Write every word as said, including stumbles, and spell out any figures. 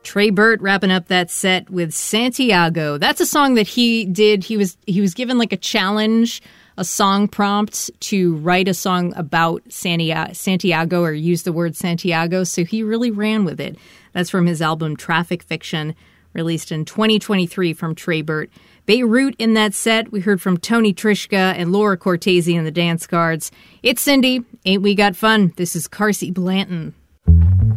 Trey Burt wrapping up that set with Santiago. That's a song that he did. He was he was given like a challenge, a song prompt to write a song about Santiago or use the word Santiago. So he really ran with it. That's from his album Traffic Fiction, released in twenty twenty-three from Trey Burt. Beirut in that set. We heard from Tony Trischka and Laura Cortese and the Dance Guards. It's Cindy. Ain't we got fun? This is Carsey Blanton.